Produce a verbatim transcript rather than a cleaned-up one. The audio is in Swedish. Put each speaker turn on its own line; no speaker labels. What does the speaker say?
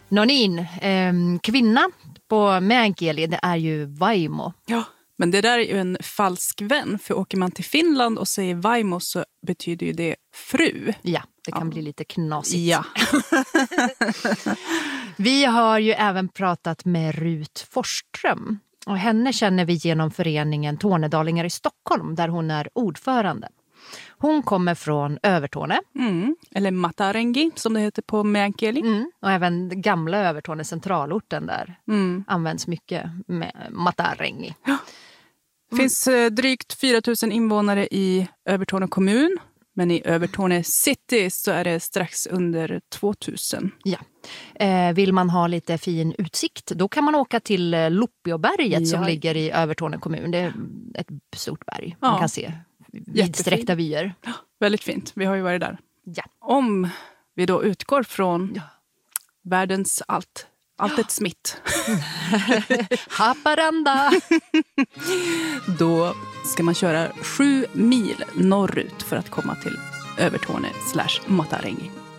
Nonin, eh, kvinna på meänkieli, det är ju vaimo.
Ja, men det där är ju en falsk vän. För åker man till Finland och säger vaimo så betyder ju det fru.
Ja, det kan
ja.
bli lite knasigt.
Ja.
Vi har ju även pratat med Rut Forsström. Och henne känner vi genom föreningen Tornedalingar i Stockholm där hon är ordförande. Hon kommer från Övertorne.
Mm. Eller Matarengi som det heter på meänkieli.
Mm. Och även gamla Övertorne, centralorten där,
mm.
används mycket med Matarengi.
Ja. Det finns eh, drygt fyra tusen invånare i Övertorne kommun. Men i Övertorne city så är det strax under två tusen.
Ja. Eh, vill man ha lite fin utsikt, då kan man åka till Loppioberget ja. som ligger i Övertorne kommun. Det är ett stort berg. Ja. Man kan se vidsträckta vyer.
Ja, väldigt fint. Vi har ju varit där.
Ja.
Om vi då utgår från ja. världens allt. Allt ett smitt.
Haparanda.
Då ska man köra sju mil norrut för att komma till Övertorne slash Matarengi.